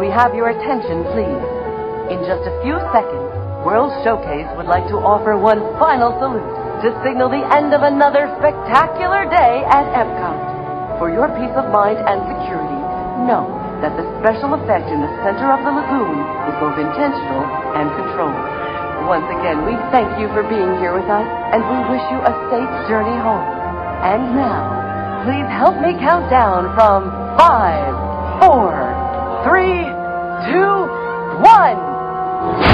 we have your attention, please? In just a few seconds, World Showcase would like to offer one final salute to signal the end of another spectacular day at Epcot. For your peace of mind and security, know that the special effect in the center of the lagoon is both intentional and controlled. Once again, we thank you for being here with us, and we wish you a safe journey home. And now, please help me count down from 5, 4, 3, 2, 1.